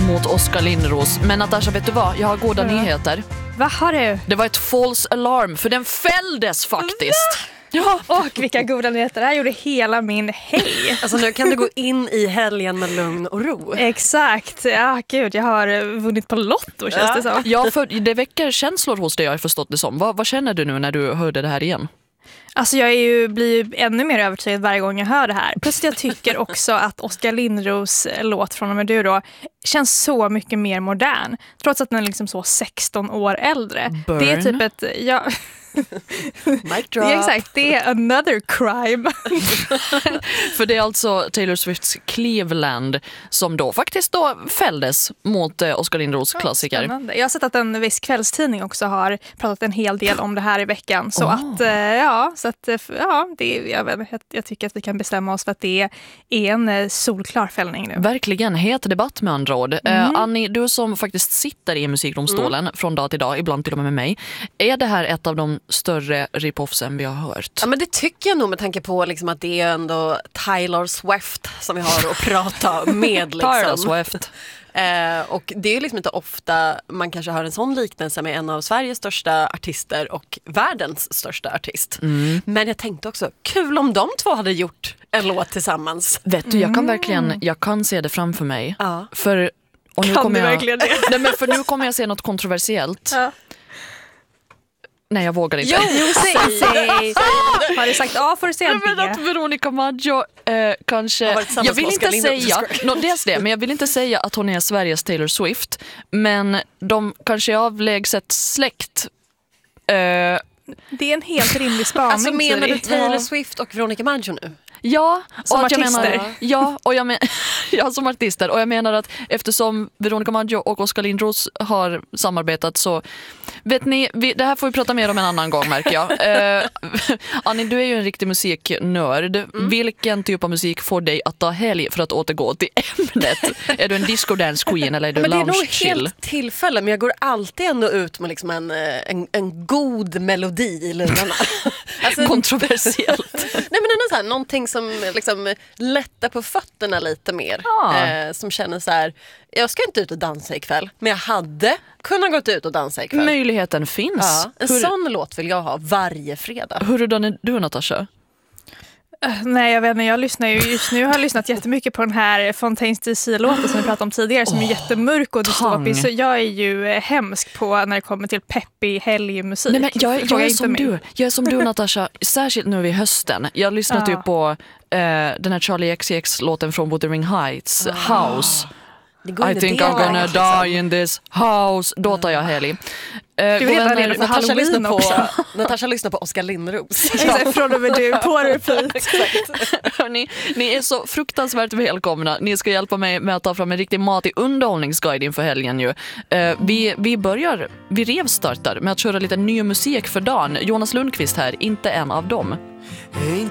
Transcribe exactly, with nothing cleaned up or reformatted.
mot Oskar Lindros. Men Natasha, vet du vad? Jag har goda mm. nyheter. Vad har du? Det var ett false alarm, för den fälldes faktiskt. Ja. Och vilka goda nyheter. Det här gjorde hela min hej. Alltså nu kan du gå in i helgen med lugn och ro. Exakt. Ja, gud, jag har vunnit på lotto, känns ja. det som. Ja, för det väcker känslor hos dig, jag har förstått det som. Vad, vad känner du nu när du hörde det här igen? Alltså jag är ju, blir ju ännu mer övertygad varje gång jag hör det här. Plus jag tycker också att Oskar Lindros låt från och med du då känns så mycket mer modern. Trots att den är liksom så sexton år äldre. Burn. Det är typ ett... Ja, Mic drop. Ja, exakt, det är another crime. För det är alltså Taylor Swifts Cleveland som då faktiskt då fälldes mot eh, Oskar Lindros klassiker. Spännande. Jag har sett att en viss kvällstidning också har pratat en hel del om det här i veckan. Så oh. att, eh, ja, så att, ja det, jag, vet, jag, jag tycker att vi kan bestämma oss för att det är en eh, solklar fällning nu. Verkligen, het debatt med andra ord. Mm. Uh, Annie, du som faktiskt sitter i musikdomstolen mm. från dag till dag, ibland till och med med mig. Är det här ett av de större rip-offsen vi har hört? Ja, men det tycker jag nog med tanke på liksom att det är ändå Taylor Swift som vi har att prata med. Liksom. Taylor Swift. Eh, och det är liksom inte ofta man kanske hör en sån liknelse med en av Sveriges största artister och världens största artist. Mm. Men jag tänkte också, kul om de två hade gjort en låt tillsammans. Vet du, jag kan verkligen, jag kan se det framför mig. Ja. För, och nu kan kommer du jag, verkligen det? Nej, men för nu kommer jag se något kontroversiellt. Ja. Nej, jag vågar inte. Jo, jo säg, säg. Har du sagt A får du säga B. Jag menar att Veronica Maggio eh, kanske... Jag vill inte säga... No, dels det, men jag vill inte säga att hon är Sveriges Taylor Swift. Men de kanske är avlägset släkt. Eh, det är en helt rimlig spaning. Alltså menar du Taylor ja. Swift och Veronica Maggio nu? Ja, som och artister. Jag menar, ja, och jag men, ja, som artister. Och jag menar att eftersom Veronica Maggio och Oskar Lindros har samarbetat så vet ni, vi, det här får vi prata mer om en annan gång, märker jag. Eh, Annie, du är ju en riktig musiknörd. Mm. Vilken typ av musik får dig att ta helg för att återgå till ämnet? Är du en disco dance queen eller är du men lounge chill? Det är nog chill? helt tillfälle, men jag går alltid ändå ut med liksom en, en, en god melodi i lurarna. Alltså, kontroversiellt. Nej, men ändå så här, någonting som liksom lättar på fötterna lite mer. Ah. Eh, som känner så här, jag ska inte ut och dansa ikväll, men jag hade kunnat gått ut och dansa ikväll. Möjligheten finns. Ja, en Hur, sån låt vill jag ha varje fredag. Hurdan är du, Natasha? Uh, nej, jag vet inte. Jag lyssnar ju just nu har jag lyssnat jättemycket på den här Fontaines D C-låten som vi pratade om tidigare som oh, är jättemörk och dystopisk. Så jag är ju eh, hemsk på när det kommer till peppig helgmusik. Nej, men jag, jag, jag är som mig. du. Jag är som du, Natasha. Särskilt nu i hösten. Jag lyssnade uh. ju på uh, den här Charlie X C X-låten från Wuthering Heights, uh. House. I think I'm gonna liksom. die in this house. Då tar jag helg. Du vet vad det är för Natasha lyssnar också. på Natasha lyssnar på Oskar Lindros. Exakt, från och med du på repeat. Hörrni, ni är så fruktansvärt välkomna. Ni ska hjälpa mig med att ta fram en riktig matig underhållningsguide inför helgen ju. Uh, vi, vi börjar, vi revstartar med att köra lite ny musik för dagen. Jonas Lundqvist här, inte en av dem.